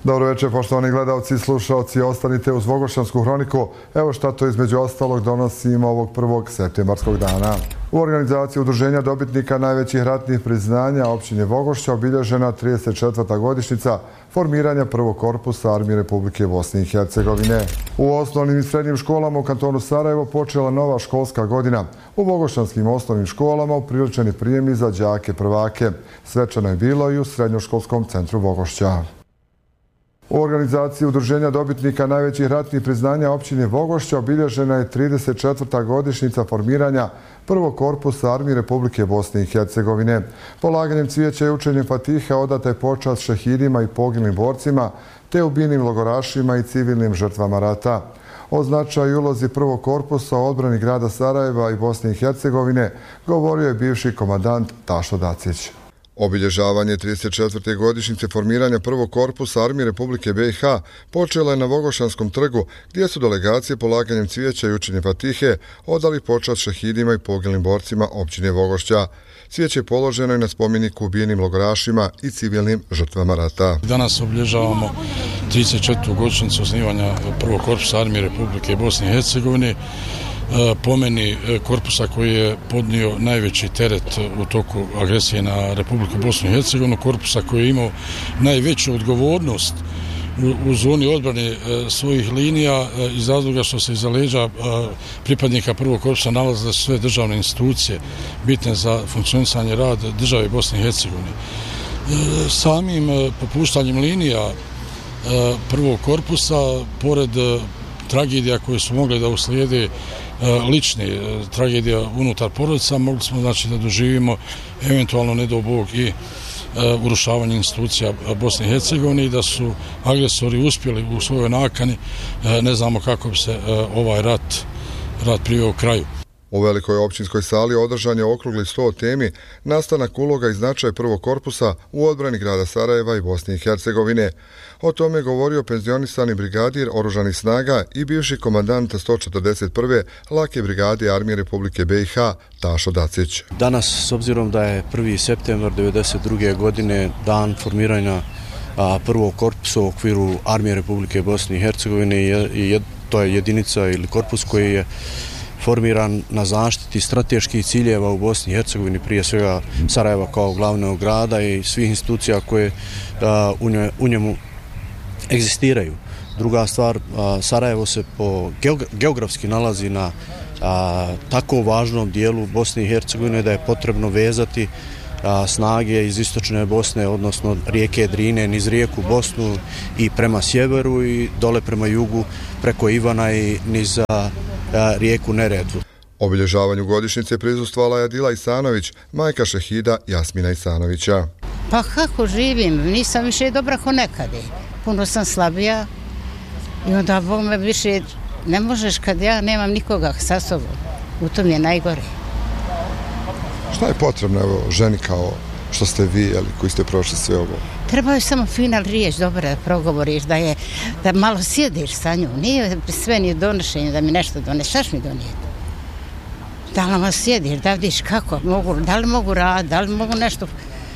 Dobro večer, poštovani gledalci i slušalci, ostanite uz Vogošćansku hroniku. Evo šta to između ostalog donosimo ovog 1. septembarskog dana. U organizaciji udruženja dobitnika najvećih ratnih priznanja općine Vogošća obilježena 34. godišnjica formiranja prvog korpusa Armije Republike Bosne i Hercegovine. U osnovnim i srednjim školama u kantonu Sarajevo počela nova školska godina. U vogošćanskim osnovnim školama upriličeni prijemi za đake prvake. Svečano je bilo i u srednjoškolskom centru Vogošća. U organizaciji udruženja dobitnika najvećih ratnih priznanja općine Vogošća obilježena je 34. godišnjica formiranja prvog korpusa Armije Republike Bosne i Hercegovine. Polaganjem cvijeća i učenjem Fatihe odata je počast šehidima i poginulim borcima, te ubijenim logorašima i civilnim žrtvama rata. O značaju i ulozi prvog korpusa u odbrani grada Sarajeva i Bosne i Hercegovine govorio je bivši komandant Tašo Dacić. Obilježavanje 34. godišnjice formiranja prvog korpusa Armije Republike BiH počela je na Vogošćanskom trgu, gdje su delegacije polaganjem cvijeća i učenjem Fatihe odali počast šehidima i poginulim borcima općine Vogošća. Cvijeće je položeno i na spomeniku ubijenim logorašima i civilnim žrtvama rata. Danas obilježavamo 34. godišnjicu osnivanja prvog korpusa Armije Republike Bosne i Hercegovine. Po meni korpusa koji je podnio najveći teret u toku agresije na Republiku Bosnu i Hercegovinu, korpusa koji je imao najveću odgovornost u zoni odbrane svojih linija iz razloga što se iza leđa pripadnika prvog korpusa nalaze sve državne institucije bitne za funkcionisanje rada države Bosne i Hercegovine. Samim popuštanjem linija prvog korpusa, pored tragedija koje su mogle da uslijede lične tragedija unutar porodica, mogli smo da doživimo eventualno, ne dao Bog, i urušavanje institucija Bosne i Hercegovine i da su agresori uspjeli u svojoj nakani. Ne znamo kako bi se ovaj rat priveo kraju. U velikoj općinskoj sali održan je okrugli sto o temi nastanak uloga i značaj prvog korpusa u odbrani grada Sarajeva i Bosne i Hercegovine. O tome je govorio penzionisani brigadir oružanih snaga i bivši komandant 141. lake brigade Armije Republike BiH Tašo Dacić. Danas, s obzirom da je 1. septembar 1992. godine dan formiranja prvog korpusa u okviru Armije Republike Bosne i Hercegovine, i to je jedinica ili korpus koji je formiran na zaštiti strateških ciljeva u Bosni i Hercegovini, prije svega Sarajeva kao glavnog grada i svih institucija koje u njemu egzistiraju. Druga stvar, Sarajevo se geografski nalazi na tako važnom dijelu Bosne i Hercegovine da je potrebno vezati snage iz istočne Bosne, odnosno rijeke Drine, niz rijeku Bosnu i prema sjeveru i dole prema jugu preko Ivana i niz rijeku Neretvu. Obilježavanju godišnjice prisustvovala je Adila Isanović, majka šehida Jasmina Isanovića. Pa kako živim, nisam više dobra ko nekada. Puno sam slabija i onda Bog me više ne možeš kad ja nemam nikoga sa sobom. U tom je najgore. Šta je potrebno ženi kao što ste vi, koji ste prošli sve ovo? Treba je samo fina riječ, dobro da progovoriš, da malo sjediš sa njom. Nije sve ni donošenje da mi nešto doneš. Šaš mi donijeti? Da li sjediš, da vidiš kako mogu, da li mogu raditi, da li mogu nešto.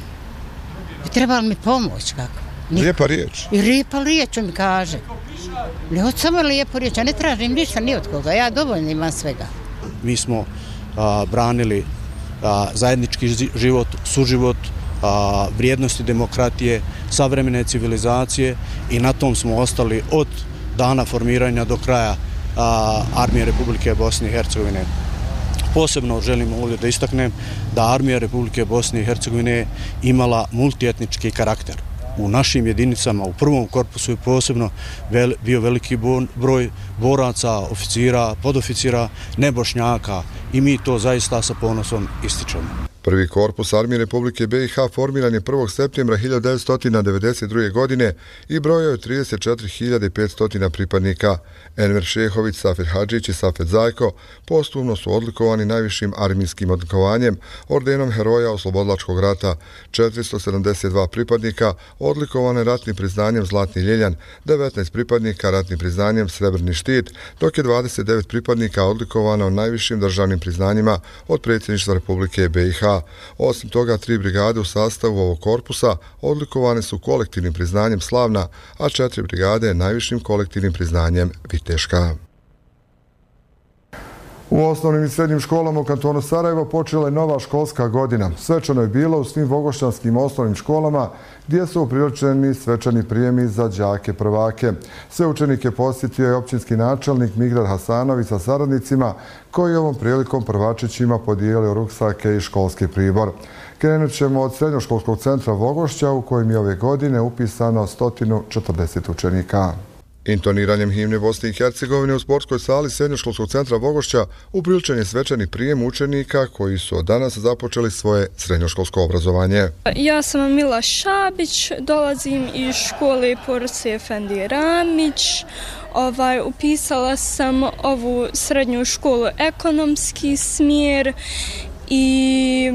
Treba li mi pomoć kako? Lijepa riječ. I lijepa riječ mi kaže. Ne, samo lijepo riječ, ja ne tražim ništa ni od koga, ja dovoljno imam svega. Mi smo branili zajednički život, suživot, vrijednosti demokratije, savremene civilizacije i na tom smo ostali od dana formiranja do kraja Armije Republike Bosne i Hercegovine. Posebno želim ovdje da istaknem da Armija Republike Bosne i Hercegovine imala multietnički karakter. U našim jedinicama, u prvom korpusu je posebno bio veliki broj boraca, oficira, podoficira, nebošnjaka i mi to zaista sa ponosom ističemo. Prvi korpus Armije Republike BiH formiran je 1. septembra 1992. godine i brojao je 34.500 pripadnika. Enver Šehović, Safet Hadžić i Safet Zajko posthumno su odlikovani najvišim armijskim odlikovanjem, ordenom Heroja oslobodilačkog rata. 472 pripadnika odlikovane ratnim priznanjem Zlatni Ljeljan, 19 pripadnika ratnim priznanjem Srebrni štit, dok je 29 pripadnika odlikovano najvišim državnim priznanjima od predsjedništva Republike BiH. BiH. Osim toga, 3 brigade u sastavu ovog korpusa odlikovane su kolektivnim priznanjem Slavna, a 4 brigade najvišim kolektivnim priznanjem Viteška. U osnovnim i srednjim školama u kantonu Sarajevo počela je nova školska godina. Svečano je bilo u svim vogošćanskim osnovnim školama gdje su upriličeni svečani prijemi za đake prvake. Sve učenike posjetio je općinski načelnik Migdad Hasanović sa saradnicima koji ovom prilikom prvačićima podijelio ruksake i školski pribor. Krenut ćemo od srednjoškolskog centra Vogošća u kojem je ove godine upisano 140 učenika. Intoniranjem himne Bosne i Hercegovine u sportskoj sali srednjoškolskog centra Vogošća upriličen je svečani prijem učenika koji su od danas započeli svoje srednjoškolsko obrazovanje. Ja sam Mila Šabić, dolazim iz škole porodice Efendije Ramić. Upisala sam ovu srednju školu ekonomski smjer i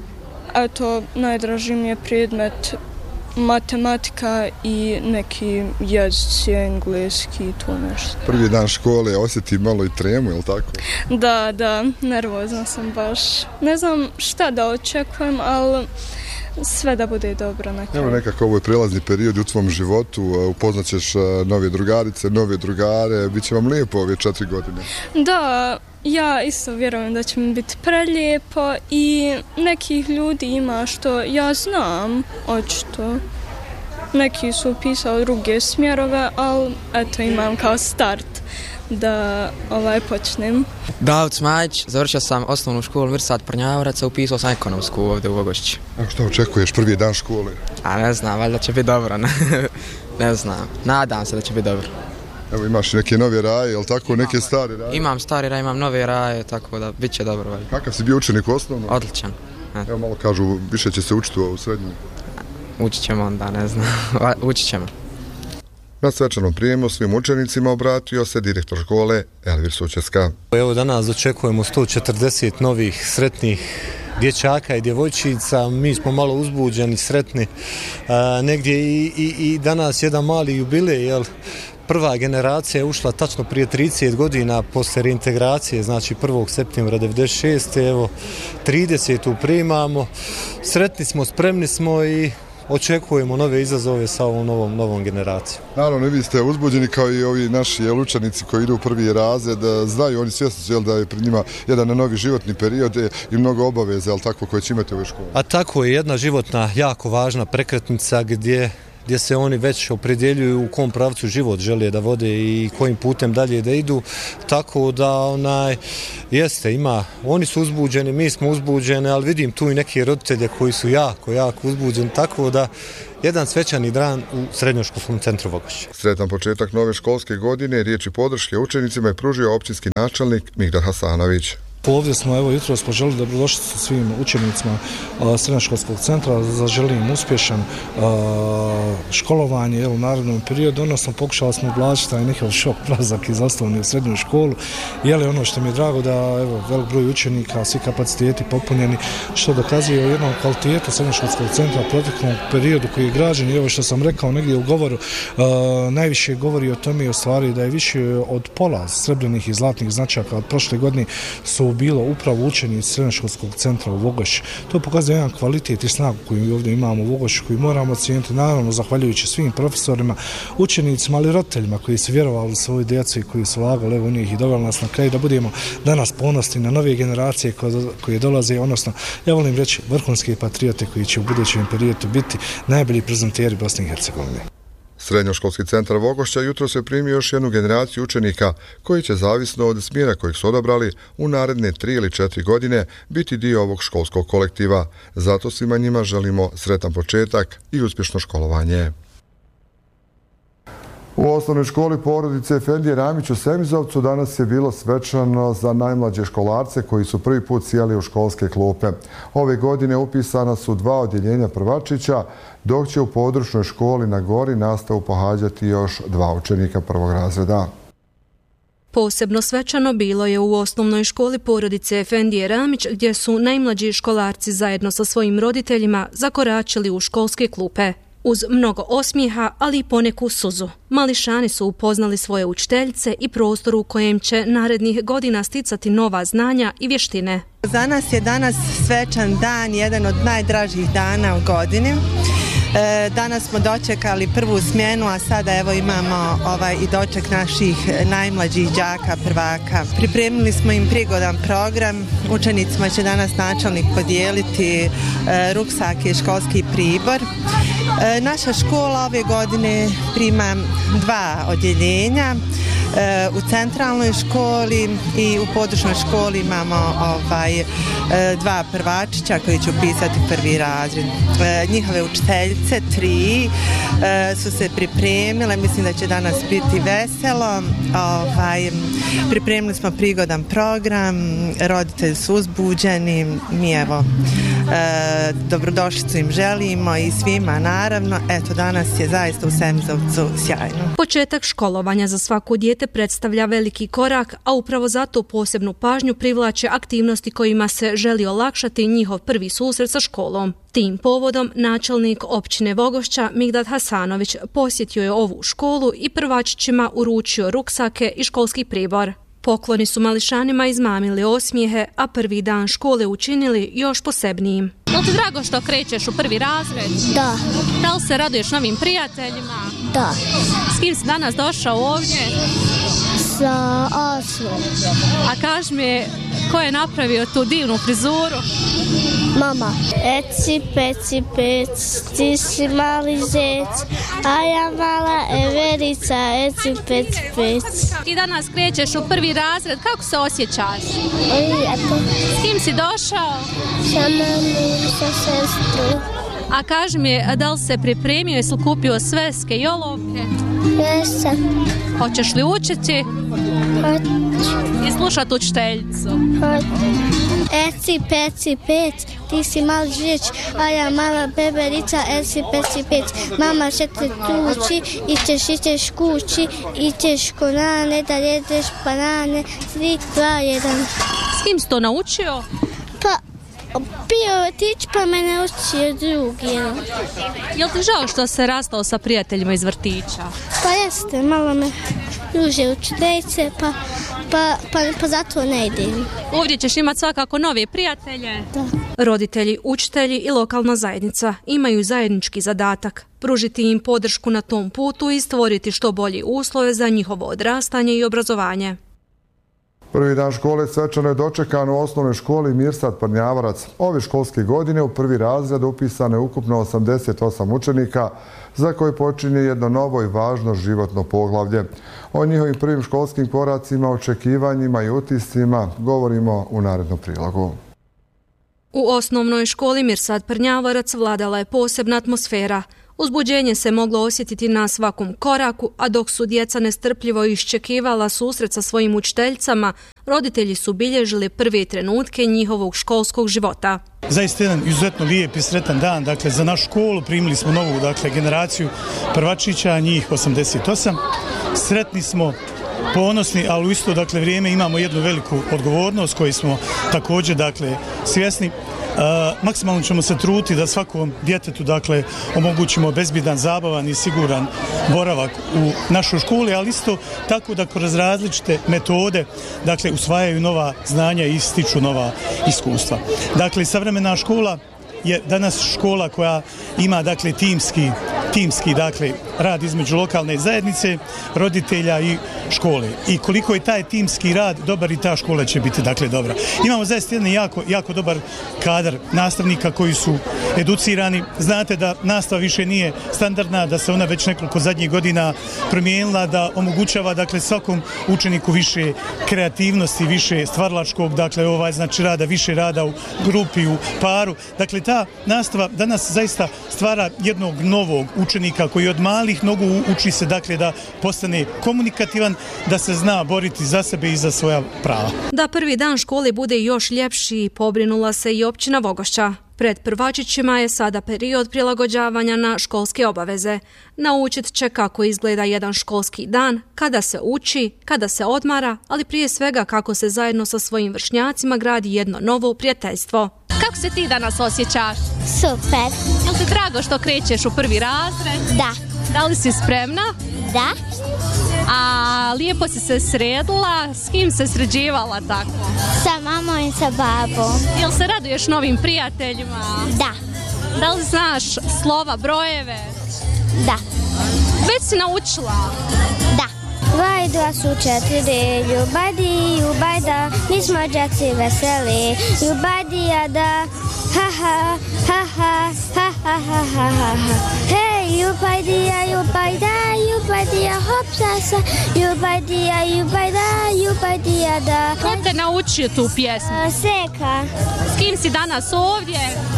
najdraži mi je predmet matematika i neki jezici, engleski i to nešto. Prvi dan škole osjeti malo i tremu, je li tako? Da, nervozna sam baš. Ne znam šta da očekujem, ali sve da bude dobro na kraju. Evo nekako ovo je prelazni period u tvom životu, upoznat ćeš nove drugarice, nove drugare, bit će vam lijepo ove 4 godine. Da, ja isto vjerujem da će mi biti prelijepo i nekih ljudi ima što ja znam, očito. Neki su upisali druge smjerove, ali eto imam kao start da počnem. Davut Smajić, završio sam osnovnu školu Mirsad Prnjavorac, upisao sam ekonomsku ovdje u Vogošći. A što očekuješ prvi dan škole? Ne znam, valjda će biti dobro. Ne znam, nadam se da će biti dobro. Evo imaš neke nove raje, je li tako, neke stare raje? Imam stare raje, imam nove raje, tako da bit će dobro. Valjda. Kakav si bio učenik u osnovnom? Odličan. Evo malo kažu, više će se učiti u srednjem. Učit ćemo onda, ne znam, učit ćemo. Na svečanom prijemu svim učenicima obratio se direktor škole Elvir Sučeska. Evo danas očekujemo 140 novih sretnih dječaka i djevojčica, mi smo malo uzbuđeni, sretni. Negdje i danas jedan mali jubilej, jel? Prva generacija je ušla tačno prije 30 godina poslije reintegracije, znači 1. septembra 1996. Evo 30. primamo, sretni smo, spremni smo i očekujemo nove izazove sa ovom novom generacijom. Naravno, vi ste uzbuđeni kao i ovi naši učenici koji idu u prvi razred, znaju, oni svjesni su da je pred njima jedan novi životni period i mnogo obaveza, tako, koje će imati u ovoj školi. A tako je jedna životna, jako važna prekretnica gdje se oni već opredjeljuju u kom pravcu život žele da vode i kojim putem dalje da idu, tako da oni su uzbuđeni, mi smo uzbuđeni, ali vidim tu i neke roditelje koji su jako uzbuđeni, tako da jedan svečani dan u srednjoškolskom centru Vogošća. Sretan početak nove školske godine, riječi podrške učenicima je pružio općinski načelnik Migdad Hasanović. Ovdje smo jutros poželili dobrodošlicu svim učenicima srednjoškolskog centra, zaželim im uspješan školovanje u narednom periodu, odnosno pokušali smo ublažiti taj njihov šok prelazak iz osnovne u srednju školu. Ono što mi je drago da velik broj učenika, svi kapaciteti popunjeni, što dokazuje o jednom kvalitetu srednjoškolskog centra u proteklom periodu koji je građen i ovo što sam rekao negdje u govoru, najviše govori o tome u stvari da je više od pola srebrnih i zlatnih značaka od prošle godine su bilo upravo učenici srednjoškolskog centra u Vogošći. To pokazuje jedan kvalitet i snagu koju ovdje imamo u Vogošći, koju moramo cijeniti, naravno zahvaljujući svim profesorima, učenicima, ali roditeljima koji su vjerovali u svoju djecu i koji su ulagali u njih i doveli nas na kraj da budemo danas ponosni na nove generacije koje dolaze, odnosno, ja volim reći, vrhunske patriote koji će u budućem periodu biti najbolji prezenteri Bosne i Hercegovine. Srednjoškolski centar Vogošća jutro se primio još jednu generaciju učenika koji će, zavisno od smjera kojeg su odabrali, u naredne 3 ili 4 godine biti dio ovog školskog kolektiva. Zato svima njima želimo sretan početak i uspješno školovanje. U osnovnoj školi porodice Efendije Ramić u Semizovcu danas je bilo svečano za najmlađe školarce koji su prvi put sjeli u školske klupe. Ove godine upisana su 2 odjeljenja prvačića, dok će u područnoj školi na Gori nastavu pohađati još 2 učenika prvog razreda. Posebno svečano bilo je u osnovnoj školi porodice Efendije Ramić, gdje su najmlađi školarci zajedno sa svojim roditeljima zakoračili u školske klupe. Uz mnogo osmijeha, ali i poneku suzu. Mališani su upoznali svoje učiteljice i prostor u kojem će narednih godina sticati nova znanja i vještine. Za nas je danas svečan dan, jedan od najdražih dana u godini. Danas smo dočekali prvu smjenu, a sada evo imamo i doček naših najmlađih đaka, prvaka. Pripremili smo im prigodan program, učenicima će danas načelnik podijeliti ruksake i školski pribor. Naša škola ove godine prima 2 odjeljenja. U centralnoj školi i u područnoj školi imamo 2 prvačića koji će upisati prvi razred. Njihove učiteljice, 3, su se pripremile, mislim da će danas biti veselo. Pripremili smo prigodan program, roditelji su uzbuđeni, mi evo dobrodošlicu im želimo i svima naravno. Eto, danas je zaista u Semizovcu sjajno. Početak školovanja za svako dijete predstavlja veliki korak, a upravo zato posebnu pažnju privlače aktivnosti kojima se želi olakšati njihov prvi susret sa školom. Tim povodom načelnik općine Vogošća Migdad Hasanović posjetio je ovu školu i prvačićima uručio ruksake i školski pribor. Pokloni su mališanima izmamili osmijehe, a prvi dan škole učinili još posebnijim. Je li ti drago što krećeš u prvi razred? Da. Da li se raduješ novim prijateljima? Da. S kim si danas došao ovdje? Sa Asom. A kaži mi, ko je napravio tu divnu frizuru? Mama. Eci, peci, pec, ti si mali zec, a ja mala Everica, eci, peci, pec. Ti danas krećeš u prvi razred, kako se osjećaš? Lijepo. S kim si došao? Sa mamu, sa sestru. A kaži mi, da li se pripremio, jesi li kupio sveske i olovke? Jesam. Hoćeš li učiti? Hoću. I slušati učiteljicu? Hoću. Eci, peci, pec, ti si mali žić, a ja mala beberica, eci, peci, pec. Mama će te tući, ićeš kući, ićeš konane, da jedeš banane, 3, 2, 1. S kim si to naučio? Pa, bio vrtić, pa me naučio drugi. Jel ti žao što se rastao sa prijateljima iz vrtića? Pa jeste, malo me druže učiteljice, pa zato ne idem. Ovdje ćeš imati svakako nove prijatelje. Da. Roditelji, učitelji i lokalna zajednica imaju zajednički zadatak pružiti im podršku na tom putu i stvoriti što bolje uslove za njihovo odrastanje i obrazovanje. Prvi dan škole svečano je dočekan u osnovnoj školi Mirsad Prnjavarac. Ove školske godine u prvi razred upisano je ukupno 88 učenika za koje počinje jedno novo i važno životno poglavlje. O njihovim prvim školskim koracima, očekivanjima i utiscima govorimo u narednom prilogu. U osnovnoj školi Mirsad Prnjavarac vladala je posebna atmosfera. Uzbuđenje se moglo osjetiti na svakom koraku, a dok su djeca nestrpljivo iščekivala susret sa svojim učiteljicama, roditelji su bilježili prve trenutke njihovog školskog života. Zaista jedan izuzetno lijep i sretan dan. Dakle, za našu školu primili smo novu generaciju prvačića, njih 88. Sretni smo, ponosni, ali u isto vrijeme imamo jednu veliku odgovornost koju smo također svjesni. Maksimalno ćemo se truditi da svakom djetetu omogućimo bezbjedan, zabavan i siguran boravak u našoj školi, ali isto tako da kroz različite metode usvajaju nova znanja i stiču nova iskustva. Savremena škola je danas škola koja ima timski rad između lokalne zajednice, roditelja i škole. I koliko je taj timski rad dobar, i ta škola će biti dobra. Imamo zaista jedan jako dobar kadar nastavnika koji su educirani. Znate da nastava više nije standardna, da se ona već nekoliko zadnjih godina promijenila, da omogućava svakom učeniku više kreativnosti, više stvaralačkog, rada, više rada u grupi, u paru. Ta nastava danas zaista stvara jednog novog učenika koji od malih nogu uči se da postane komunikativan, da se zna boriti za sebe i za svoja prava. Da prvi dan škole bude još ljepši, pobrinula se i općina Vogošća. Pred prvačićima je sada period prilagođavanja na školske obaveze. Naučit će kako izgleda jedan školski dan, kada se uči, kada se odmara, ali prije svega kako se zajedno sa svojim vršnjacima gradi jedno novo prijateljstvo. Kako se ti danas osjećaš? Super. Jel ti drago što krećeš u prvi razred? Da. Da li si spremna? Da. A lijepo si se sredila, s kim se sređivala tako? Sa mamom i sa babom. Jel se raduješ novim prijateljima? Da. Da li znaš slova, brojeve? Da. Već si naučila? Da. 2 i 2 su 4, ljubadi, ljubajda, mi smo džaci veseli, ljubadija da, ha ha, ha ha, ha ha ha ha ha ha. Hej, ljubajdija, ljubajda, ljubajdija, hop sasa, ljubajdija, ljubajda, ljubajdija da. Ko te naučio tu pjesmu? Seka. S kim si danas ovdje?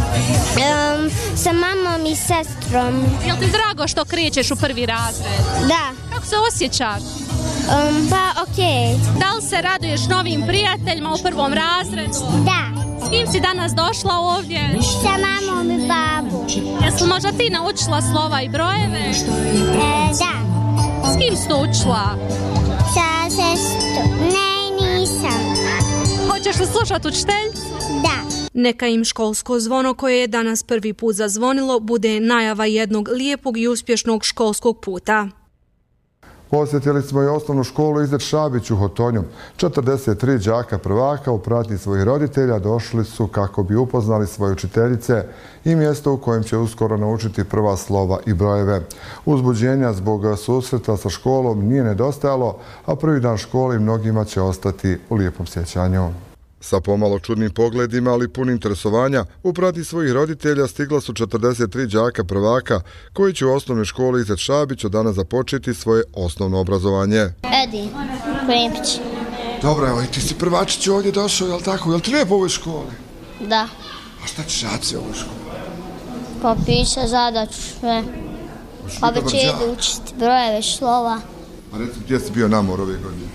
Sa mamom i sestrom. Jel ti drago što krećeš u prvi razred? Da. Kako se osjećaš? Pa okej. Da li se raduješ novim prijateljima u prvom razredu? Da. S kim si danas došla ovdje? Sa mamom i babu. Jesi možda ti naučila slova i brojeve? Da. S kim si to učila? Sa sestrom. Ne, nisam. Hoćeš li slušati učiteljicu? Da. Neka im školsko zvono koje je danas prvi put zazvonilo bude najava jednog lijepog i uspješnog školskog puta. Posjetili smo i osnovnu školu Izet Šabić u Hotonju. 43 đaka prvaka u pratnji svojih roditelja došli su kako bi upoznali svoje učiteljice i mjesto u kojem će uskoro naučiti prva slova i brojeve. Uzbuđenja zbog susreta sa školom nije nedostajalo, a prvi dan škole mnogima će ostati u lijepom sjećanju. Sa pomalo čudnim pogledima, ali pun interesovanja, u pratnji svojih roditelja stigla su 43 đaka prvaka koji će u osnovnoj školi Izet Šabić od danas započeti svoje osnovno obrazovanje. Edi, Krempić. Dobro, evo i ti si prvačić ovdje došao, jel tako? Jel ti lijepo u ovoj školi? Da. A šta ćeš raditi u ovoj školi? Pa piše zadaću sve. Pa već jedu učiti brojeve, slova. A recimo, gdje si bio namor ove godine?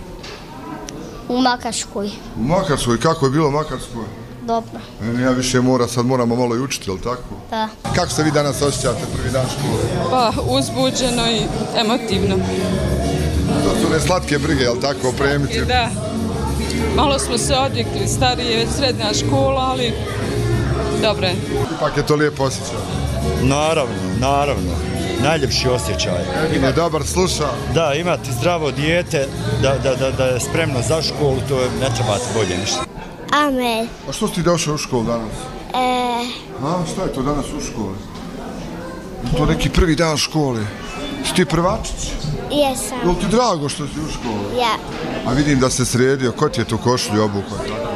U Makarskoj. U Makarskoj? Kako je bilo u Makarskoj? Dobro. Ja više moramo malo i učiti, jel tako? Da. Kako se vi danas osjećate prvi dan škole? Pa, uzbuđeno i emotivno. To su ne slatke brige, jel tako, opremiti? Da. Malo smo se odvikli, stariji je već srednja škola, ali dobro je. Ipak je to lijepo osjećaj. Naravno. Najljepši osjećaj. Je dobar, sluša. Da, imati zdravo dijete, da je spremno za školu, to ne trebate bolje ništa. Amel. A što si ti došao u školu danas? Šta je to danas u školi? Je to neki prvi dan škole? Si ti prvačić? Jesam. Je li ti drago što si u školi? Ja. A vidim da se sredio, ko ti je tu košulju obukao?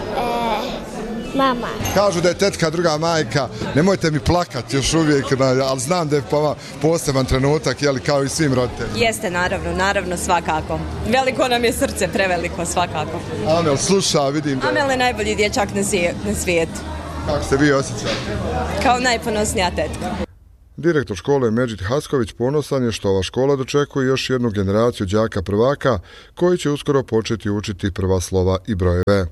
Mama. Kažu da je tetka druga majka, nemojte mi plakati još uvijek, ali znam da je poseban trenutak, jeli, kao i svim roditeljima. Jeste, naravno, svakako. Veliko nam je srce, preveliko, svakako. Amel, sluša, vidim da... Amel je najbolji dječak na svijetu. Kako se vi osjećate? Kao najponosnija tetka. Direktor škole Međid Hasković ponosan je što ova škola dočekuje još jednu generaciju đaka prvaka koji će uskoro početi učiti prva slova i brojeve.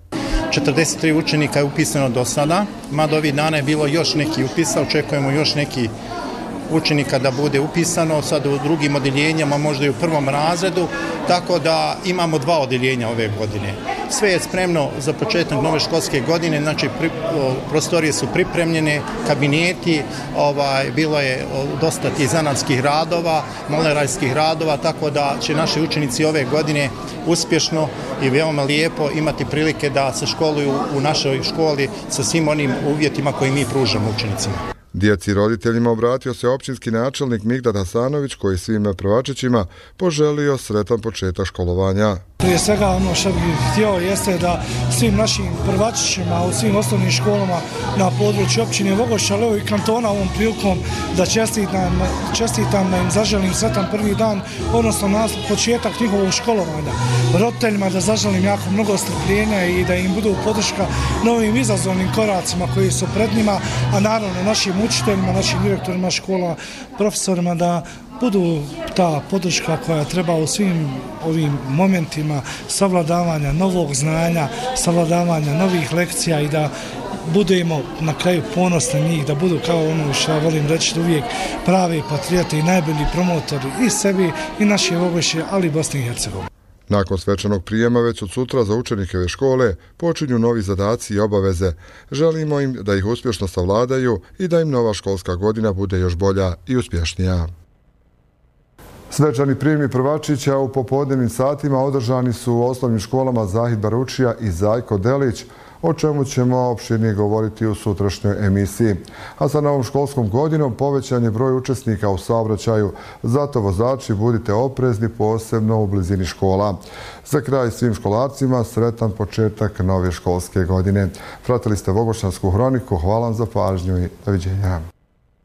43 učenika je upisano do sada, mada ovih dana je bilo još neki upisa, očekujemo još neki učenika da bude upisano, sad u drugim odjeljenjama, možda i u prvom razredu, tako da imamo 2 odjeljenja ove godine. Sve je spremno za početak nove školske godine, znači prostorije su pripremljene, kabineti, bilo je dosta tih zanatskih radova, malerajskih radova, tako da će naši učenici ove godine uspješno i veoma lijepo imati prilike da se školuju u našoj školi sa svim onim uvjetima koje mi pružamo učenicima. Djeci i roditeljima obratio se općinski načelnik Migdad Hasanović koji svim prvačićima poželio sretan početak školovanja. Prije svega ono što bih htio jeste da svim našim prvačićima u svim osnovnim školama na području općine Vogošća, ali i kantona ovom prilikom da čestitam da im zaželim sretan prvi dan, odnosno na početak njihovog školovanja. Roditeljima da zaželim jako mnogo strpljenja i da im budu podrška novim izazovnim koracima koji su pred njima, a naravno našim učiteljima, našim direktorima škola, profesorima da budu ta podrška koja treba u svim ovim momentima savladavanja novog znanja, savladavanja novih lekcija i da budemo na kraju ponosni na njih, da budu kao ono što ja volim reći uvijek pravi patrioti i najbolji promotori i sebi i naše Vogošće, ali i Bosne i Hercegovine. Nakon svečanog prijema već od sutra za učenike ove škole počinju novi zadaci i obaveze. Želimo im da ih uspješno savladaju i da im nova školska godina bude još bolja i uspješnija. Svečani prijemi prvačića u popodnevnim satima održani su u osnovnim školama Zahid Baručija i Zajko Delić, o čemu ćemo opširnije govoriti u sutrašnjoj emisiji. A sa novom školskom godinom povećan je broj učesnika u saobraćaju, zato vozači budite oprezni, posebno u blizini škola. Za kraj svim školarcima sretan početak nove školske godine. Pratili ste Vogošćansku hroniku, hvala vam za pažnju i doviđenja.